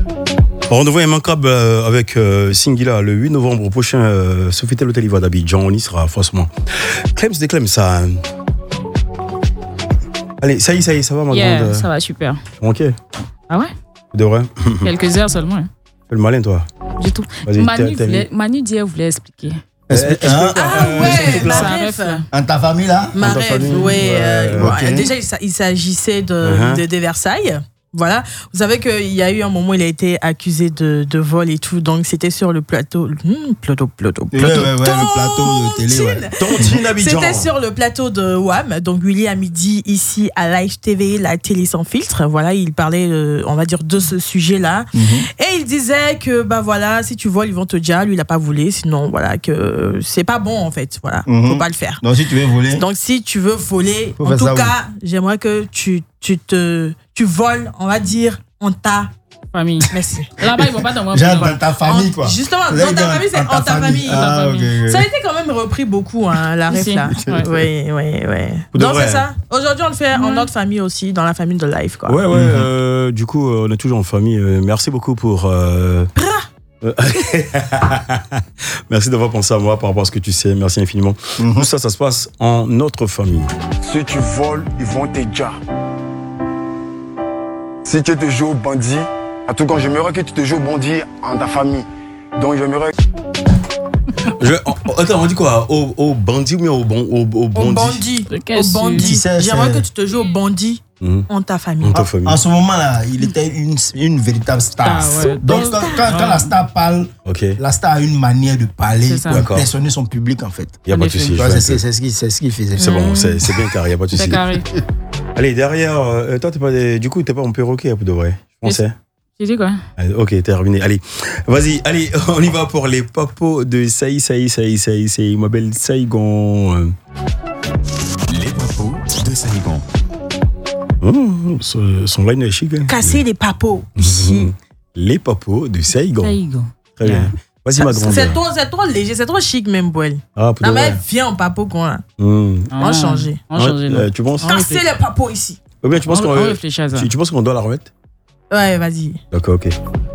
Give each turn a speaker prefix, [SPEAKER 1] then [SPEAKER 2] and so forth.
[SPEAKER 1] Rendez-vous immanquable avec Singila le 8 novembre prochain. Sofitel Hôtel Ivoire d'Abidjan, on y sera forcément. Clems de Clems, ça. Allez, ça y est, ça va ma grande.
[SPEAKER 2] Ça va super.
[SPEAKER 1] Ok.
[SPEAKER 2] Ah ouais?
[SPEAKER 1] De vrai.
[SPEAKER 2] Quelques heures seulement. Hein.
[SPEAKER 1] Fais le malin, toi.
[SPEAKER 2] Du tout. Manu d'hier voulait expliquer.
[SPEAKER 3] Ma ref. En ta famille là?
[SPEAKER 4] Ma ref, oui. Déjà, il s'agissait de Versailles. Voilà. Vous savez qu'il y a eu un moment où il a été accusé de vol et tout. Donc, c'était sur le plateau. Le plateau de
[SPEAKER 3] télé.
[SPEAKER 1] Tontine Abidjan.
[SPEAKER 4] C'était sur le plateau de WAM. Donc, Willy a midi ici à Live TV, la télé sans filtre. Voilà, il parlait, on va dire, de ce sujet-là. Et il disait que, bah voilà, si tu voles, ils vont te dire, lui, il n'a pas volé. Sinon, voilà, que c'est pas bon, en fait. Voilà, faut pas le faire.
[SPEAKER 3] Donc, si tu veux voler.
[SPEAKER 4] Donc, si tu veux voler, en tout cas, j'aimerais que tu voles, on va dire, en ta
[SPEAKER 2] famille.
[SPEAKER 4] Merci.
[SPEAKER 2] Là-bas, ils vont pas t'envoyer.
[SPEAKER 3] Genre dans ta famille, quoi.
[SPEAKER 4] Justement, dans ta famille, c'est en ta famille.
[SPEAKER 3] Okay.
[SPEAKER 4] Ça a été quand même repris beaucoup, hein, la ref là. Oui. Donc c'est ça. Aujourd'hui, on le fait en notre famille aussi, dans la famille de Live, quoi.
[SPEAKER 1] Ouais. Du coup, on est toujours en famille. Merci beaucoup pour. Merci d'avoir pensé à moi par rapport à ce que tu sais. Merci infiniment. Tout ça se passe en notre famille.
[SPEAKER 5] Si tu voles, ils vont te dire. Si tu te joues au bandit, en tout cas, j'aimerais que tu te joues au bandit en ta famille. Donc, j'aimerais.
[SPEAKER 1] Attends, on dit quoi? Au bandit ou bien au bandit?
[SPEAKER 4] Au bandit. J'aimerais que tu te joues au bandit en ta famille.
[SPEAKER 3] En ce moment-là, il était une véritable star. Donc, quand la star parle, la star a une manière de parler pour impressionner son public, en fait.
[SPEAKER 1] Il n'y a pas de souci.
[SPEAKER 3] C'est ce qu'il faisait.
[SPEAKER 1] C'est bon, c'est bien carré, il n'y a pas de souci.
[SPEAKER 2] C'est carré.
[SPEAKER 1] Allez, derrière, toi, du coup, t'es pas en perroquet, de vrai, je pensais.
[SPEAKER 2] Tu dis quoi?
[SPEAKER 1] Ok, terminé. Allez, vas-y, on y va pour les papos de Saï, ma belle Saigon.
[SPEAKER 6] Les papos de Saigon.
[SPEAKER 1] Son line est chic.
[SPEAKER 4] Casser les papos.
[SPEAKER 1] Les papos de Saigon. Très bien. Vas-y, ma grande.
[SPEAKER 4] C'est trop léger, c'est trop chic même, Boel.
[SPEAKER 1] Ah,
[SPEAKER 4] non, mais viens en papo, quoi. On va changer.
[SPEAKER 1] Tu penses?
[SPEAKER 4] Casser les papos ici.
[SPEAKER 1] Ou bien tu penses
[SPEAKER 2] qu'on doit la remettre?
[SPEAKER 1] Ouais, vas-y.
[SPEAKER 5] D'accord, ok.